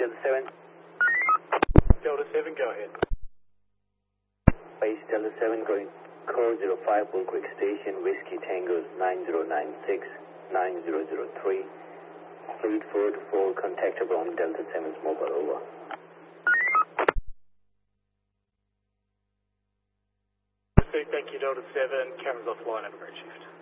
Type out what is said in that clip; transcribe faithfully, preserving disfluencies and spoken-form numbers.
Delta seven. Delta seven, go ahead. Base Delta seven going core zero five, Bullquick Station, Whiskey Tangos nine zero nine six, nine zero zero three. Fleet four to four, contactable on Delta seven's mobile, over. Thank you, Delta seven. Cameras offline, have a great shift.